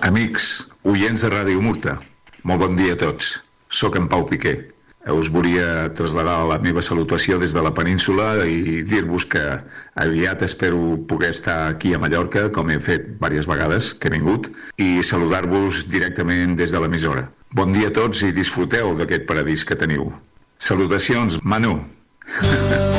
Amics, oients de Ràdio Murta, molt bon dia a tots. Soc en Pau Piqué. Us volia traslladar la meva salutació des de la península i dir-vos que aviat espero poder estar aquí a Mallorca, com he fet diverses vegades que he vingut, i saludar-vos directament des de l'emissora. Bon dia a tots i disfruteu d'aquest paradís que teniu. Salutacions, Manu!